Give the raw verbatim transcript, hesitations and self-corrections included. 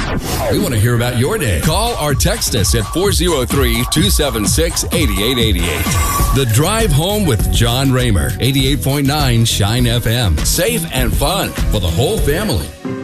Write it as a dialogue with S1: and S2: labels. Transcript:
S1: We want to hear about your day. Call or text us at four oh three, two seven six, eight eight eight eight. The Drive Home with John Raymer, eighty-eight point nine Shine F M. Safe and fun for the whole family.